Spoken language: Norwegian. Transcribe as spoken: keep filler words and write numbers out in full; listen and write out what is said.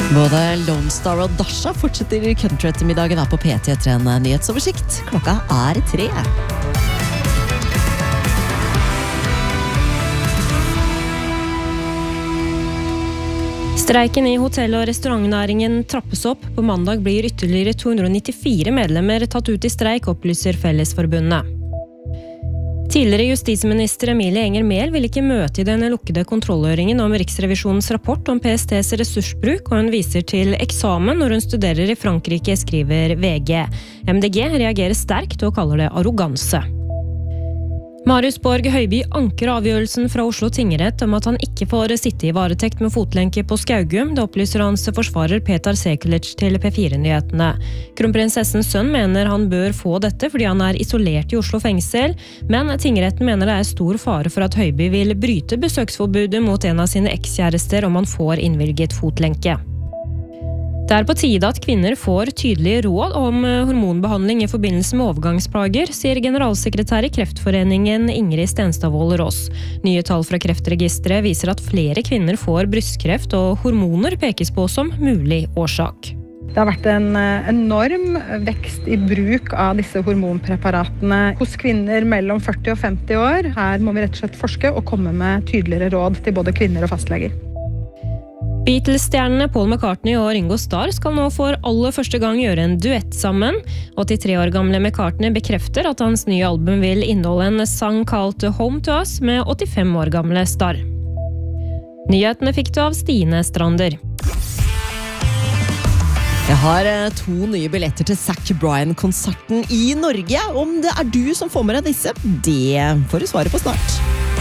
Både Lone Star og Dasha fortsetter country-ettermiddagen her på P T etter en nyhetsoversikt. Klokka er tre. Streiken i hotell- og restaurantnæringen trappes opp. På mandag blir ytterligere to hundre nittifire medlemmer tatt ut i streik, opplyser Fellesforbundet. Tidligere justisminister Emilie Enger Mehl vil ikke møte i den lukkede kontrollhøringen om Riksrevisjonens rapport om P S T's ressursbruk, og hun viser til eksamen når hun studerer i Frankrike, skriver V G. M D G reagerer sterkt og kaller det arroganse. Marius Borg Høiby anker avgjørelsen fra Oslo tingrett om at han ikke får sitte i varetekt med fotlenke på Skaugum. Det opplyser hans forsvarer Petar Sekulic til P fire-nyhetene. Kronprinsessens sønn mener han bør få dette fordi han er isolert i Oslo fengsel, men tingretten mener det er stor fare for at Høiby vil bryte besøksforbudet mot en av sine ekskjærester om han får innvilget fotlenke. Det er på tide at kvinner får tydelige råd om hormonbehandling i forbindelse med overgangsplager, sier generalsekretær i Kreftforeningen Ingrid Stenstadvold Rås. Nye tall fra Kreftregisteret viser at flere kvinner får brystkreft, og hormoner pekes på som mulig årsak. Det har vært en enorm vekst i bruk av disse hormonpreparatene hos kvinner mellom førti og femti år. Her må vi rett og slett forske og komme med tydeligere råd til både kvinner og fastleger. Beatles-stjernene Paul McCartney og Ringo Starr skal nå for aller første gang gjøre en duett sammen. åttitre år gamle McCartney bekrefter at hans nye album vil inneholde en sang kalt Home to Us med åttifem år gamle Starr. Nyhetene fikk du av Stine Strander. Jeg har to nye billetter til Zac Bryan-konserten i Norge. Om det er du som får med deg disse, det får du svaret på snart.